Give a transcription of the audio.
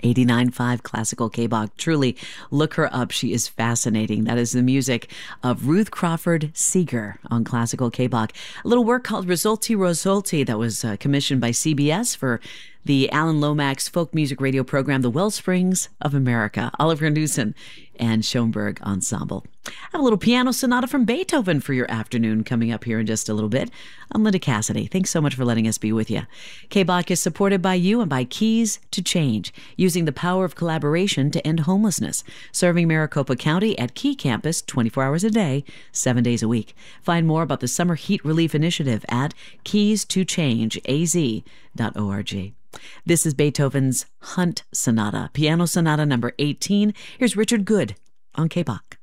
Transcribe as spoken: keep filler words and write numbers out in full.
eighty-nine point five Classical K-Bach. Truly, look her up. She is fascinating. That is the music of Ruth Crawford Seeger on Classical K-Bach. A little work called Risolti Rosolti that was uh, commissioned by C B S for the Alan Lomax folk music radio program, The Wellsprings of America. Oliver Newson and Schoenberg Ensemble. I have a little piano sonata from Beethoven for your afternoon coming up here in just a little bit. I'm Linda Cassidy. Thanks so much for letting us be with you. K-Bach is supported by you and by Keys to Change, using the power of collaboration to end homelessness, serving Maricopa County at Key Campus twenty-four hours a day, seven days a week. Find more about the Summer Heat Relief Initiative at keys to change a z dot org. This is Beethoven's Hunt Sonata, piano sonata number eighteen. Here's Richard Good on K-Bach.